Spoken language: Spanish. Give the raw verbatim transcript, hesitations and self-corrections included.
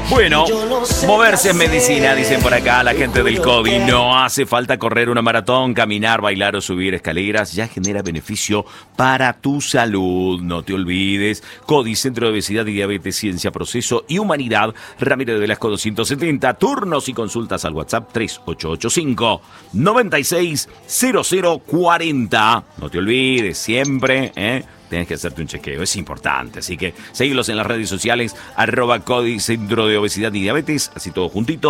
Bueno, moverse es medicina, dicen por acá la gente del COVID. No hace falta correr una maratón, caminar, bailar o subir escaleras. Ya genera beneficio para tu salud. No te olvides. CODI, Centro de Obesidad y Diabetes, Ciencia, Proceso y Humanidad. Ramírez de Velasco doscientos setenta. Turnos y consultas al WhatsApp tres ocho ocho cinco, nueve seis cero cero cuatro cero. No te olvides, siempre, ¿eh? Tienes que hacerte un chequeo, es importante. Así que seguilos en las redes sociales, arroba CODI, Centro de Obesidad y Diabetes, así todo juntito.